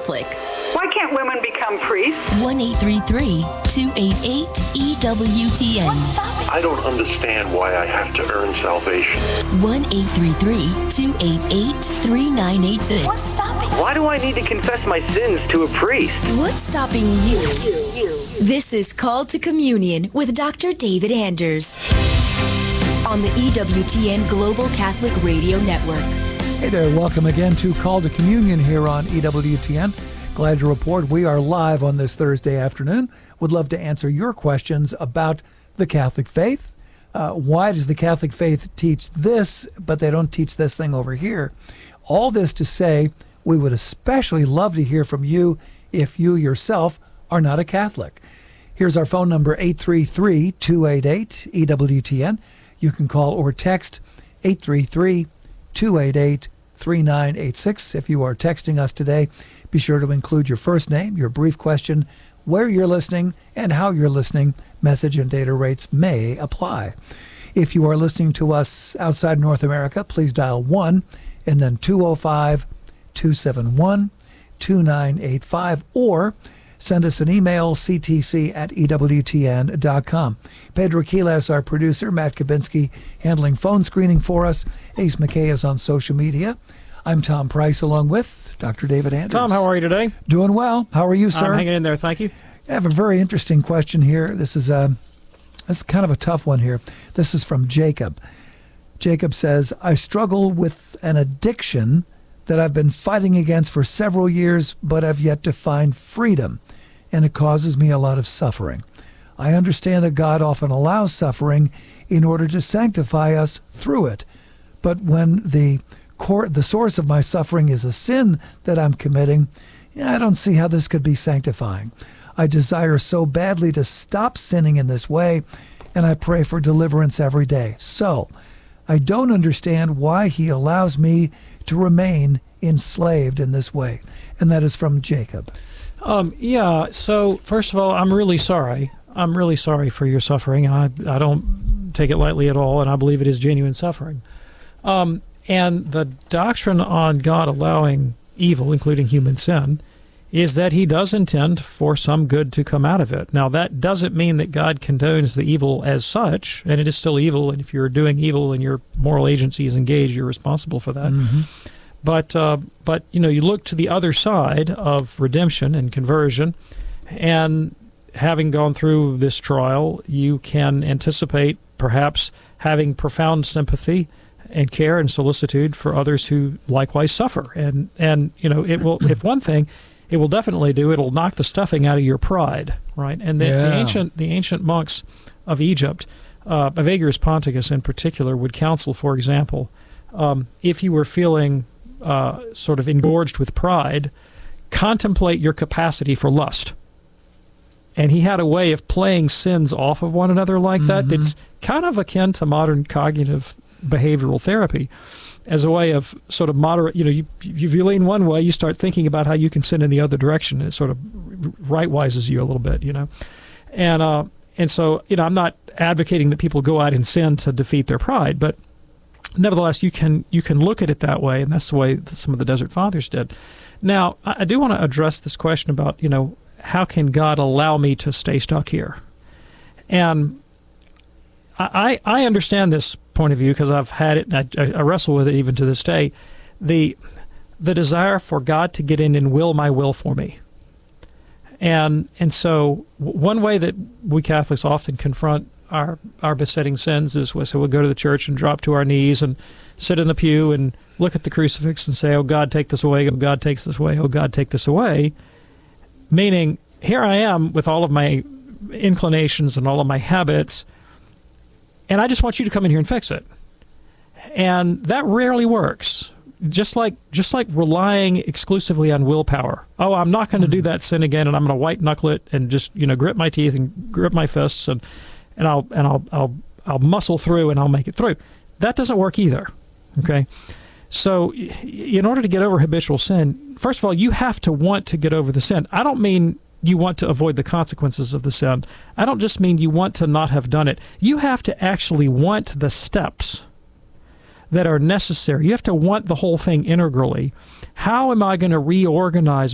Catholic. Why can't women become priests? 1-833-288-EWTN. I don't understand why I have to earn salvation. 1-833-288-3986. What's stopping? Why do I need to confess my sins to a priest? What's stopping you? This is Called to Communion with Dr. David Anders on the EWTN Global Catholic Radio Network. Hey there, welcome again to Call to Communion here on EWTN. Glad to report we are live on this Thursday afternoon. Would love to answer your questions about the Catholic faith. Why does the Catholic faith teach this, but they don't teach this thing over here? All this to say, we would especially love to hear from you if you yourself are not a Catholic. Here's our phone number, 833-288-EWTN. You can call or text 833-288-3986. If you are texting us today, be sure to include your first name, your brief question, where you're listening, and how you're listening. Message and data rates may apply. If you are listening to us outside North America, please dial 1 and then 205-271-2985, or send us an email, ctc@ewtn.com. Pedro Quiles, our producer, Matt Kabinski handling phone screening for us. Ace McKay is on social media. I'm Tom Price, along with Dr. David Anders. Tom, how are you today? Doing well. How are you, sir? I'm hanging in there, thank you. I have a very interesting question here. This is kind of a tough one here. This is from Jacob. Jacob says, I struggle with an addiction that I've been fighting against for several years, but have yet to find freedom, and it causes me a lot of suffering. I understand that God often allows suffering in order to sanctify us through it, but when the source of my suffering is a sin that I'm committing, I don't see how this could be sanctifying. I desire so badly to stop sinning in this way, and I pray for deliverance every day. So, I don't understand why he allows me to remain enslaved in this way. And that is from Jacob. So first of all, I'm really sorry. I'm really sorry for your suffering. I don't take it lightly at all, and I believe it is genuine suffering. And the doctrine on God allowing evil, including human sin, is that he does intend for some good to come out of it. Now, that doesn't mean that God condones the evil as such, and it is still evil, and if you're doing evil and your moral agency is engaged, you're responsible for that. Mm-hmm. But you look to the other side of redemption and conversion, and having gone through this trial, you can anticipate perhaps having profound sympathy and care and solicitude for others who likewise suffer. And it will, if one thing, it will definitely do, it'll knock the stuffing out of your pride, right? And the ancient monks of Egypt, Evagrius Ponticus in particular, would counsel, for example, if you were feeling sort of engorged with pride, contemplate your capacity for lust. And he had a way of playing sins off of one another like that. It's kind of akin to modern cognitive behavioral therapy, as a way of sort of moderate, if you lean one way, you start thinking about how you can sin in the other direction, and it sort of right-wises you a little bit, And so, I'm not advocating that people go out and sin to defeat their pride, but nevertheless, you can look at it that way, and that's the way that some of the Desert Fathers did. Now, I do want to address this question about, how can God allow me to stay stuck here? And I understand this point of view because I've had it, and I wrestle with it even to this day. The desire for God to get in and will my will for me. And so one way that we Catholics often confront our besetting sins is we'll go to the church and drop to our knees and sit in the pew and look at the crucifix and say, oh, God, take this away. Oh, God, take this away. Oh, God, take this away. Meaning, here I am with all of my inclinations and all of my habits, and I just want you to come in here and fix it. And that rarely works. Just like relying exclusively on willpower. Oh, I'm not going to do that sin again, and I'm going to white knuckle it and just grit my teeth and grip my fists and I'll muscle through and I'll make it through. That doesn't work either. Okay, so in order to get over habitual sin, first of all, you have to want to get over the sin. I don't mean you want to avoid the consequences of the sin. I don't just mean you want to not have done it. You have to actually want the steps that are necessary. You have to want the whole thing integrally. How am I going to reorganize